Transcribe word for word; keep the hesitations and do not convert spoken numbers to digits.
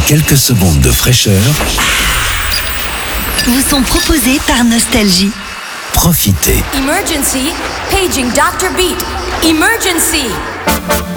Quelques secondes de fraîcheur vous sont proposés par Nostalgie. Profitez. Emergency, paging doctor Beat. Emergency.